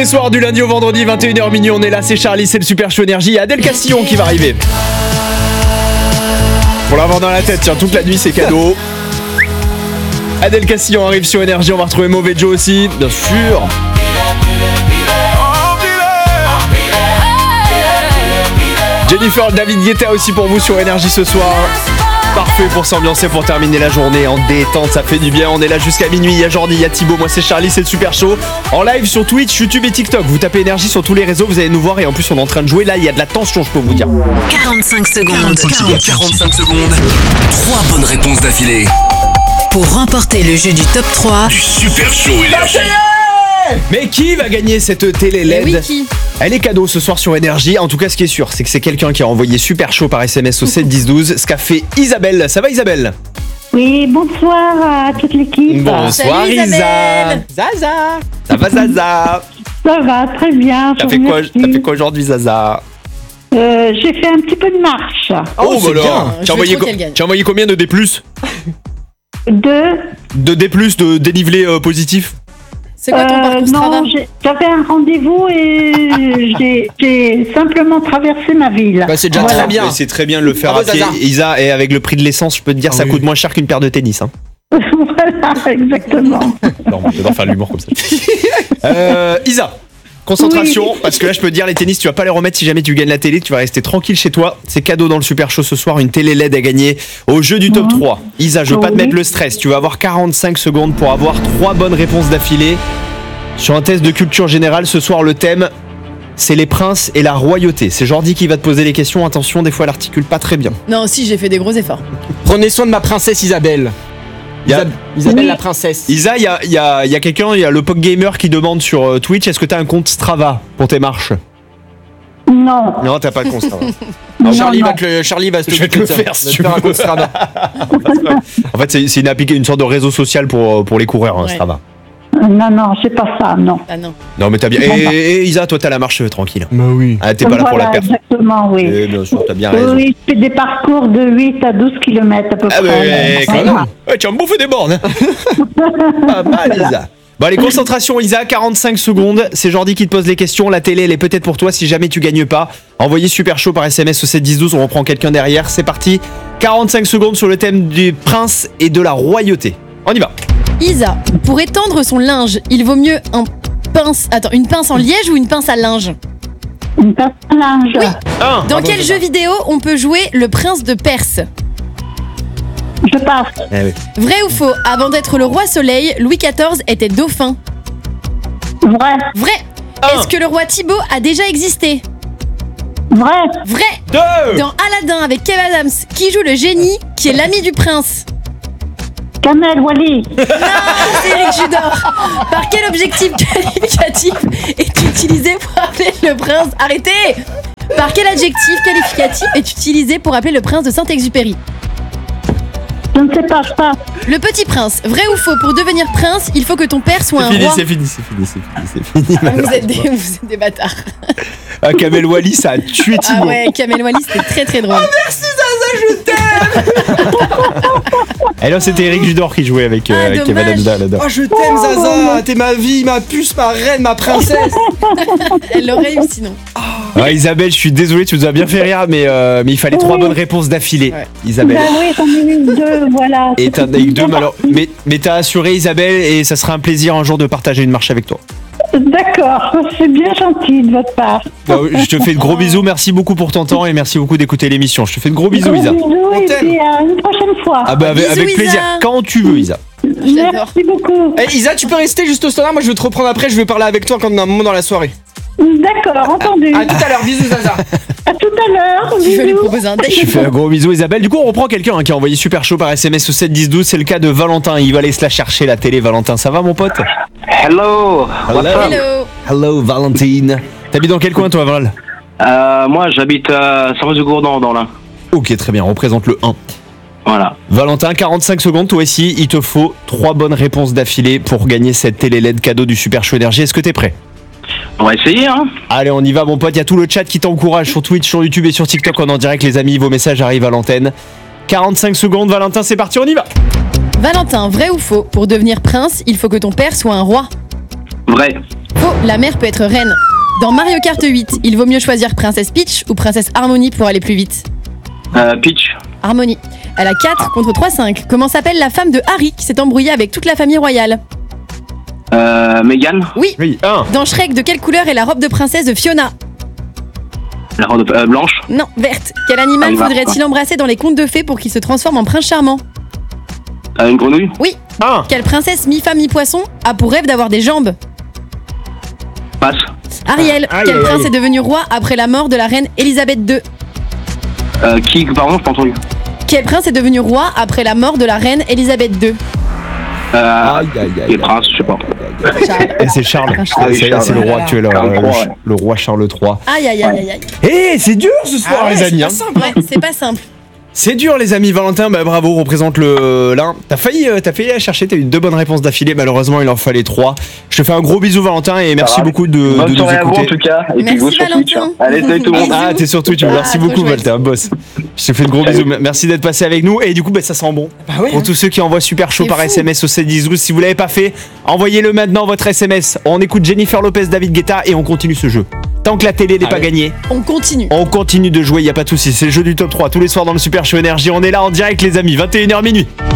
les soirs du lundi au vendredi, 21h minuit, on est là, c'est Charlie, c'est le Super Show Énergie. Il y a Adèle Castillon qui va arriver. Pour l'avoir dans la tête, tiens, toute la nuit c'est cadeau. Adèle Castillon arrive sur Énergie, on va retrouver Mauvais Joe aussi, bien sûr. Jennifer, David Guetta aussi pour vous sur Énergie ce soir. Parfait pour s'ambiancer, pour terminer la journée en détente, ça fait du bien. On est là jusqu'à minuit, il y a Jordi, il y a Thibaut, moi c'est Charlie, c'est le Super Show. En live sur Twitch, YouTube et TikTok. Vous tapez Énergie sur tous les réseaux, vous allez nous voir et en plus on est en train de jouer. Là, il y a de la tension, je peux vous dire. 45 secondes. 45 secondes. 3 bonnes réponses d'affilée. Pour remporter le jeu du top 3 Du Super Show Énergie. Mais qui va gagner cette télé LED? Oui, qui? Elle est cadeau ce soir sur Énergie. En tout cas, ce qui est sûr, c'est que c'est quelqu'un qui a envoyé Super Show par SMS au 7 10 12. Ce qu'a fait Isabelle. Ça va Isabelle? Oui, bonsoir à toute l'équipe. Bonsoir Salut, Isa. Isabelle. Zaza. Ça va Zaza? Ça va, très bien. T'as fait quoi aujourd'hui Zaza? J'ai fait un petit peu de marche. Oh, c'est bah bien. alors. Je veux trop qu'elle gagne. Tu as envoyé combien de D+? De D+, de dénivelé positif? C'est quoi ton parcours Strava? non, j'avais un rendez-vous et j'ai simplement traversé ma ville. Bah, c'est déjà Voilà. très bien. Mais c'est très bien de le faire Bravo, à pied. Zaza. Isa, et avec le prix de l'essence, je peux te dire, ça coûte moins cher qu'une paire de tennis. Hein. Voilà, exactement. Non, j'adore faire l'humour comme ça. Isa, concentration, Oui. parce que là, je peux te dire, les tennis, tu vas pas les remettre si jamais tu gagnes la télé. Tu vas rester tranquille chez toi. C'est cadeau dans le Super Show ce soir, une télé LED à gagner au jeu du top 3. Isa, je veux pas te Oui. mettre le stress. Tu vas avoir 45 secondes pour avoir 3 bonnes réponses d'affilée. Sur un test de culture générale, ce soir, le thème, c'est les princes et la royauté. C'est Jordi qui va te poser les questions. Attention, des fois, elle articule pas très bien. Non, si, j'ai fait des gros efforts. Prenez soin de ma princesse Isabelle. Isabelle Oui. la princesse. Isa, il y a quelqu'un, il y a le Pog Gamer qui demande sur Twitch, est-ce que t'as un compte Strava pour tes marches? Non. Non, t'as pas de compte Strava. Non, Charlie non. va se Je vais te le faire, si tu faire un veux. compte Strava. En fait, c'est une sorte de réseau social pour les coureurs, hein, Ouais. Strava. Non, c'est pas ça, non. Ah non. Non, mais t'as bien. Et Isa, toi, t'as la marche tranquille. Bah oui. Ah, t'es pas là pour la Voilà, perte. exactement, oui. Bien sûr, t'as bien raison. Oui, je fais des parcours de 8 à 12 km à peu Ah, près. quand même. Ouais, tu vas me bouffer des bornes. Pas mal, Isa. Bon, allez, concentration, Isa, 45 secondes. C'est Jordi qui te pose les questions. La télé, elle est peut-être pour toi si jamais tu gagnes pas. Envoyez Super Show par SMS au 7 10 12. On reprend quelqu'un derrière. C'est parti. 45 secondes sur le thème du prince et de la royauté. On y va. Isa, pour étendre son linge, il vaut mieux une pince en liège ou une pince à linge? Une pince à linge. Oui. Dans Bravo, quel Zaza. jeu vidéo on peut jouer le prince de Perse? Je passe. Eh oui. Vrai ou faux? Avant d'être le roi soleil, Louis XIV était dauphin. Vrai. Vrai. Est-ce que le roi Thibaut a déjà existé? Vrai. Vrai. 2. Dans Aladdin avec Kev Adams, qui joue le génie qui est l'ami du prince? Kamel Wally. C'est Eric Judor. Par quel objectif qualificatif est utilisé pour appeler le prince? Arrêtez. Par quel adjectif qualificatif est utilisé pour appeler le prince de Saint-Exupéry? Je ne sais pas, je passe. Le Petit Prince. Vrai ou faux? Pour devenir prince, il faut que ton père soit un roi. C'est fini. Vous êtes des bâtards. Ah, Kamel Wally, ça a tué Thibaut. Ah ouais, Kamel Wally, c'était très très drôle. Et là, c'était Eric Judor qui jouait avec dommage. Kev Adams là-dedans. Oh, je t'aime Zaza. T'es ma vie, ma puce, ma reine, ma princesse. Elle l'aurait eu sinon. Ah, Isabelle, je suis désolé, tu nous as bien fait rire, mais il fallait 3 bonnes réponses d'affilée. Ouais. Isabelle. Ben oui, j'en ai eu 2, voilà. Et t'en as eu 2, mais t'as assuré Isabelle, et ça sera un plaisir un jour de partager une marche avec toi. D'accord, c'est bien gentil de votre part. Bah, je te fais de gros bisous, merci beaucoup pour ton temps et merci beaucoup d'écouter l'émission. Je te fais de gros bisous, Isa. Bisous et t'aime. puis à une prochaine fois. Ah bah avec Bisous, plaisir, Isa. quand tu veux, Isa. J'adore. Merci beaucoup. Eh, Isa, tu peux rester juste au standard. Moi, je vais te reprendre après. Je vais parler avec toi quand on a un moment dans la soirée. D'accord, entendu. À tout à l'heure. Bisous, Zaza. À tout à l'heure. Tu vas lui Bisous. proposer un date. Je fais un gros bisou, Isabelle. Du coup, on reprend quelqu'un qui a envoyé Super Chaud par SMS au 7 10 12. C'est le cas de Valentin. Il va aller se la chercher, la télé. Valentin, ça va, mon pote? Hello. What's up? Hello. Hello, Valentine. T'habites dans quel coin, toi, Val? Moi, j'habite à Saint-Roch-du-Gourdon, dans l'Ain. Ok, très bien. On représente le 1. Voilà. Valentin, 45 secondes. Toi aussi, il te faut 3 bonnes réponses d'affilée pour gagner cette télé LED cadeau du Super Show Énergie. Est-ce que t'es prêt? On va essayer, hein. Allez, on y va, mon pote. Il y a tout le chat qui t'encourage sur Twitch, sur YouTube et sur TikTok. On en direct, les amis. Vos messages arrivent à l'antenne. 45 secondes, Valentin, c'est parti, on y va. Valentin, vrai ou faux? Pour devenir prince, il faut que ton père soit un roi. Vrai. Faux, la mère peut être reine. Dans Mario Kart 8, il vaut mieux choisir Princesse Peach ou Princesse Harmony pour aller plus vite. Peach. Harmony. Elle a 4 contre 3-5. Comment s'appelle la femme de Harry qui s'est embrouillée avec toute la famille royale? Meghan. Oui. Oui, 1. Dans Shrek, de quelle couleur est la robe de princesse de Fiona? La robe blanche. Non, verte. Quel animal Ah, faudrait-il embrasser dans les contes de fées pour qu'il se transforme en prince charmant? Une grenouille. Oui. 1. Quelle princesse mi-femme mi-poisson a pour rêve d'avoir des jambes? Passe. Ariel. Aïe, Quel aïe, prince aïe. est devenu roi après la mort de la reine Elisabeth II? Qui, pardon, j'ai pas entendu. Quel prince est devenu roi après la mort de la reine Elisabeth II? Aïe, aïe, aïe. Les princes, je sais pas. Charles. Et c'est Charles. Ah oui, C'est Charles. le roi actuel, Charles III, ouais. le roi Charles III. Aïe aïe aïe aïe aïe. Eh, c'est dur ce soir, Ah ouais, les amis. c'est hein. pas simple. Ouais, c'est pas simple. C'est dur, les amis. Valentin, bah, bravo, représente l'un. T'as failli la chercher, t'as eu 2 bonnes réponses d'affilée. Malheureusement, il en fallait 3. Je te fais un gros bisou, Valentin, et merci grave. beaucoup de Bonne nous soirée à vous en écouter. tout cas. Et puis Merci, vous sur Twitch. Valentin. Allez, salut tout le monde. Ah, t'es sur Twitch, merci trop beaucoup, chouette. Val, t'es un boss. Je te fais de gros bisous, merci d'être passé avec nous. Et du coup, bah, ça sent bon. Bah ouais. Pour tous ceux qui envoient super chaud C'est par fou. SMS au 7-10-12, si vous l'avez pas fait, envoyez-le maintenant votre SMS. On écoute Jennifer Lopez, David Guetta et on continue ce jeu. Tant que la télé n'est pas Allez. gagnée, On continue. on continue de jouer, y a pas de souci. C'est le jeu du top 3 tous les soirs dans le Super Show Énergie. On est là en direct, les amis, 21h minuit.